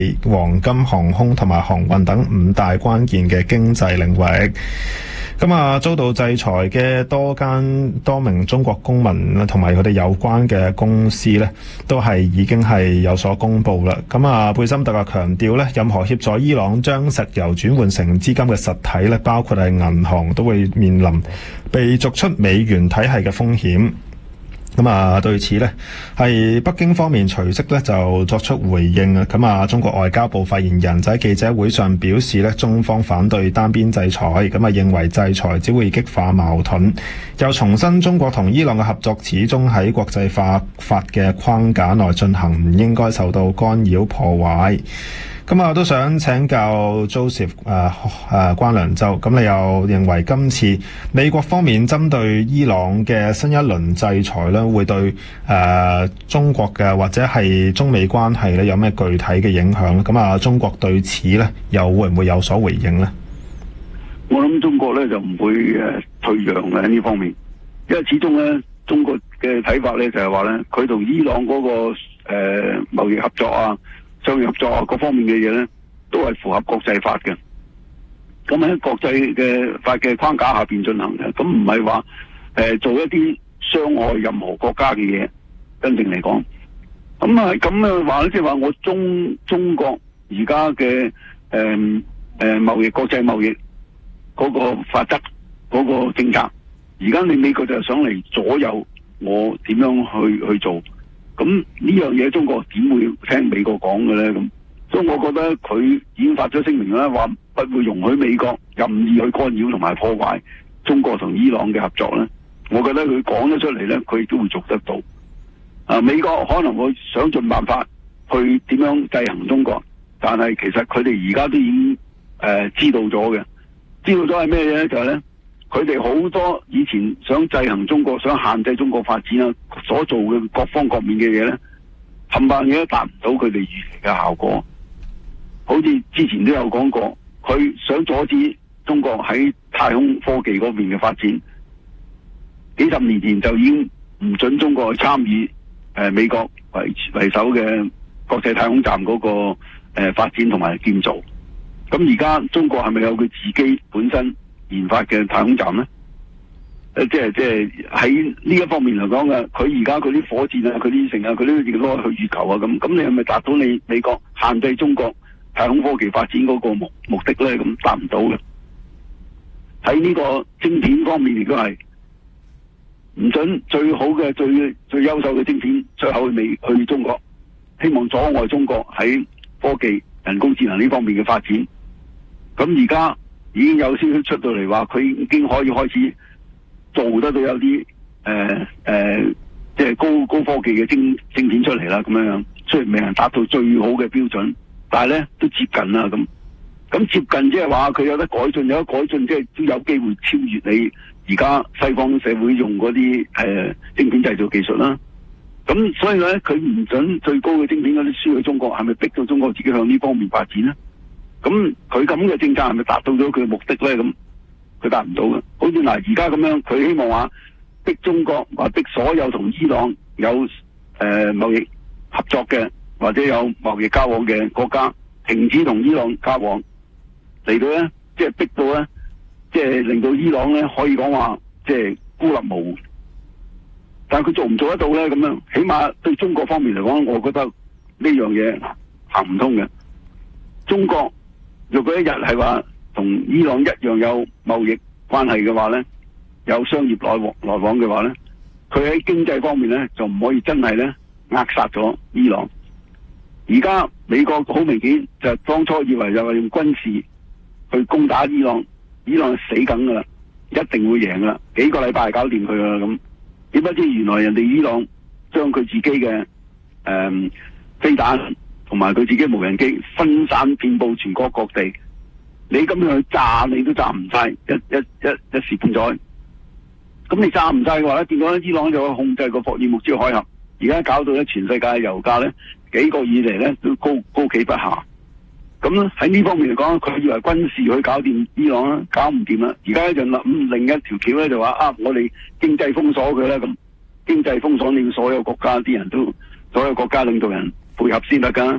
黃金、航空同埋航運等5大關鍵嘅經濟領域。遭到制裁嘅多名中國公民同埋佢哋有關嘅公司呢，都已經有所公佈啦。貝森特強調呢，任何協助伊朗將石油轉換成資金嘅實體呢，包括係銀行，都會面臨被逐出美元體系嘅風險。對此呢，係北京方面隨即呢就作出回應啊！中國外交部發言人就喺記者會上表示呢，中方反對單邊制裁，認為制裁只會激化矛盾，又重申中國同伊朗嘅合作始終喺國際法嘅框架內進行，唔應該受到干擾破壞。我都想請教 Joseph 關良洲，咁你又認為今次美國方面針對伊朗嘅新一輪制裁咧，會對中國嘅或者係中美關係咧有咩具體嘅影響咧？中國對此咧又會唔會有所回應咧？ 我諗中國咧就唔會退讓嘅喺呢方面，因為始終咧中國嘅睇法咧就係話咧，佢同伊朗嗰個貿易合作啊、商業合作啊各方面嘅嘢咧，都係符合國際法嘅。咁喺國際嘅法嘅框架下邊進行嘅，咁唔係話做一啲傷害任何國家嘅嘢。真正嚟講，咁係咁嘅話咧，即係話我中國而家嘅貿易國際貿易嗰個法則嗰個政策，而家你美國就係想嚟左右我點樣去做。咁呢樣嘢中國點會聽美國講嘅咧？咁所以我覺得佢已經發咗聲明啦，話不會容許美國任意去干擾同埋破壞中國同伊朗嘅合作咧。我覺得佢講得出嚟咧，佢亦都會做得到。美國可能會想盡辦法去點樣制衡中國，但係其實佢哋而家都已經知道咗嘅。知道咗係咩嘢咧？就係咧，佢哋好多以前想制衡中國、想限制中國發展啊，所做嘅各方各面嘅嘢咧，冚唪唥嘢都達唔到佢哋預期嘅效果。好似之前都有講過，佢想阻止中國喺太空科技嗰邊嘅發展，幾十年前就已經唔准中國去參與美國為首嘅國際太空站嗰個發展同埋建造。咁而家中國係咪有佢自己本身研發嘅太空站咧？即係喺呢一方面嚟講嘅，佢而家佢啲火箭啊、佢啲成啊、佢都亦攞去月球啊咁。咁你係咪達到你美國限制中國太空科技發展嗰個目的咧？咁達唔到嘅。喺呢個晶片方面亦都係唔准最好嘅、最優秀嘅晶片出口去中國，希望阻礙中國喺科技、人工智能呢方面嘅發展。咁而家已經有消息出到嚟話，佢已經可以開始做得到有啲即係高科技嘅晶片出嚟啦。咁樣雖然未能達到最好嘅標準，但係咧都接近啦。咁接近即係話佢有得改進，即係都有機會超越你而家西方社會用嗰啲晶片製造技術啦。咁所以咧，佢唔准最高嘅晶片嗰啲輸去中國，係咪逼到中國自己向呢方面發展咧？咁佢咁嘅政策係咪達到咗佢嘅目的咧？咁佢達唔到嘅。好似嗱而家咁樣，佢希望話逼中國，話逼所有同伊朗有貿易合作嘅或者有貿易交往嘅國家停止同伊朗交往，嚟到咧即係逼到咧，即係令到伊朗咧可以講話即係孤立無援。但係佢做唔做得到咧？咁樣起碼對中國方面嚟講，我覺得呢樣嘢行唔通嘅。中國如果一日係話同伊朗一樣有貿易關係嘅話咧，有商業來往嘅話咧，佢喺經濟方面咧就唔可以真係咧扼殺咗伊朗。而家美國好明顯就當初以為就係用軍事去攻打伊朗，伊朗死梗噶啦，一定會贏噶啦，幾個禮拜搞掂佢啦咁。點不知原來人哋伊朗將佢自己嘅飛彈同埋佢自己無人機分散遍佈全國各地，你咁樣去炸你都炸唔晒，一時半載。咁你炸唔晒嘅話咧，結果伊朗就會控制個霍爾木茲海峽，而家搞到咧全世界油價咧幾個以嚟咧都高企不下。咁喺呢方面嚟講，佢以為軍事去搞掂伊朗啦，搞唔掂啦。而家就諗另一條橋咧，就話我哋經濟封鎖佢啦。咁經濟封鎖，你要所有國家啲人都，所有國家領導人配合先得噶。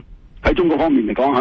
喺中國方面嚟講，